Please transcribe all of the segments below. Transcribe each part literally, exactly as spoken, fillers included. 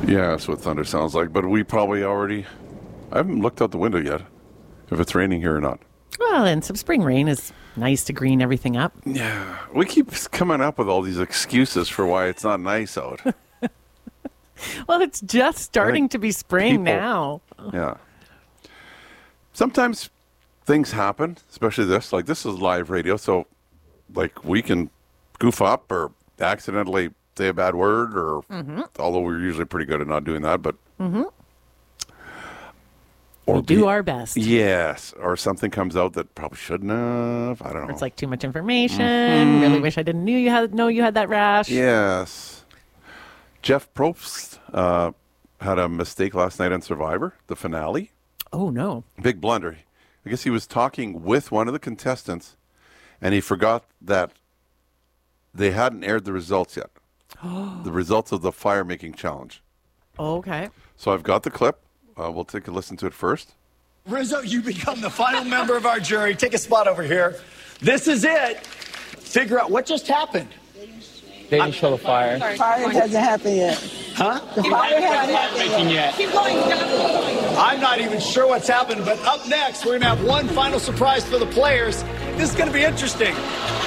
Yeah, that's what thunder sounds like. But we probably already... I haven't looked out the window yet, if it's raining here or not. Well, and some spring rain is nice to green everything up. Yeah, we keep coming up with all these excuses for why it's not nice out. Well, it's just starting to be spring people, now. Yeah. Sometimes things happen, especially this. Like, this is live radio, so, like, we can goof up or accidentally say a bad word, or mm-hmm. although we're usually pretty good at not doing that, but... Mm-hmm. Or we do be, our best. Yes, or something comes out that probably shouldn't have. I don't know. Or it's like too much information. Mm-hmm. Really wish I didn't knew you had know you had that rash. Yes. Jeff Probst uh, had a mistake last night on Survivor, the finale. Oh no! Big blunder. I guess he was talking with one of the contestants, and he forgot that they hadn't aired the results yet. The results of the fire making challenge. Oh, okay. So I've got the clip. Uh, we'll take a listen to it first. Rizzo, you become the final member of our jury. Take a spot over here. This is it. Figure out what just happened. They didn't show the fire. The fire hasn't happened yet. Huh? The fire hasn't happened yet. Keep going. I'm not even sure what's happened, but up next, we're going to have one final surprise for the players. This is going to be interesting.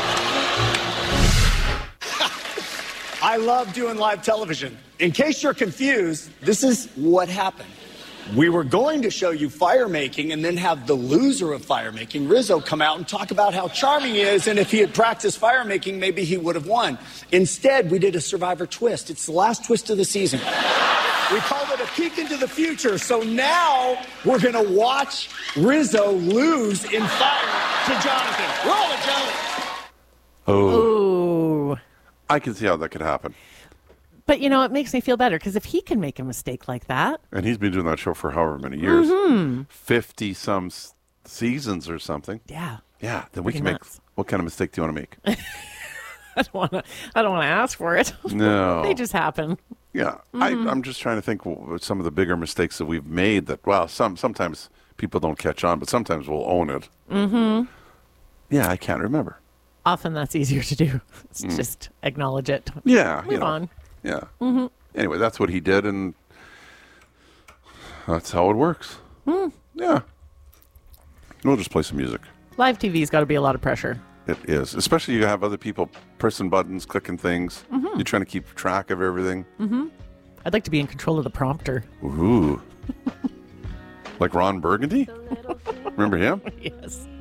I love doing live television. In case you're confused, this is what happened. We were going to show you fire making and then have the loser of fire making, Rizzo, come out and talk about how charming he is, and if he had practiced fire making, maybe he would have won. Instead, we did a Survivor twist. It's the last twist of the season. We called it a peek into the future. So now we're going to watch Rizzo lose in fire to Jonathan. Roll it, Jonathan. Oh. Ooh. I can see how that could happen. But, you know, it makes me feel better, because if he can make a mistake like that. And he's been doing that show for however many years. Mm-hmm. fifty-some s- seasons or something. Yeah. Yeah, then we Pretty can nuts. make... What kind of mistake do you want to make? I don't want to I don't want to ask for it. No. They just happen. Yeah, Mm-hmm. I, I'm just trying to think what some of the bigger mistakes that we've made that, well, some sometimes people don't catch on, but sometimes we'll own it. Mm-hmm. Yeah, I can't remember. Often that's easier to do. It's Mm. just acknowledge it. Yeah. Move you know. on. Yeah. Mm-hmm. Anyway, that's what he did, and that's how it works. Mm. Yeah. We'll just play some music. Live T V's got to be a lot of pressure. It is. Especially you have other people pressing buttons, clicking things. Mm-hmm. You're trying to keep track of everything. Mm-hmm. I'd like to be in control of the prompter. Ooh. Like Ron Burgundy? Remember him? Yes.